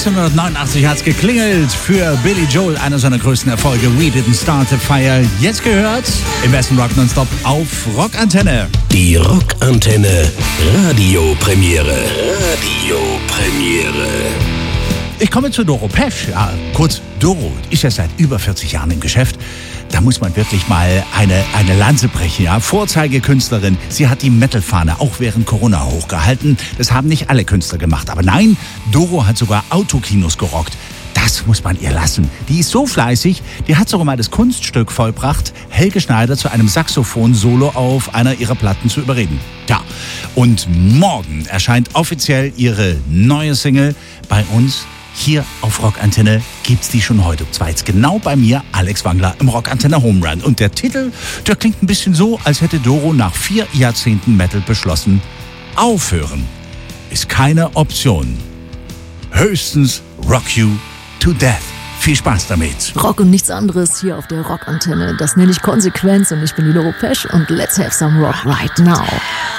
1989 hat's geklingelt für Billy Joel, einer seiner größten Erfolge. We Didn't Start the Fire. Jetzt gehört im besten Rock Nonstop auf Rockantenne. Die Rockantenne Radiopremiere. Ich komme zu Doro Pesch. Ja, kurz Doro ist ja seit über 40 Jahren im Geschäft. Da muss man wirklich mal eine Lanze brechen. Ja? Vorzeigekünstlerin. Sie hat die Metal-Fahne auch während Corona hochgehalten. Das haben nicht alle Künstler gemacht. Aber nein, Doro hat sogar Autokinos gerockt. Das muss man ihr lassen. Die ist so fleißig, die hat sogar mal das Kunststück vollbracht, Helge Schneider zu einem Saxophon-Solo auf einer ihrer Platten zu überreden. Ja, und morgen erscheint offiziell ihre neue Single bei uns. Hier auf Rockantenne gibt's die schon heute. Und zwar jetzt genau bei mir, Alex Wangler, im Rockantenne Home Run. Und der Titel, der klingt ein bisschen so, als hätte Doro nach 4 Jahrzehnten Metal beschlossen, aufhören ist keine Option. Höchstens Rock You to Death. Viel Spaß damit. Rock und nichts anderes hier auf der Rockantenne. Das nenne ich Konsequenz und ich bin die Doro Pesch und let's have some rock right now.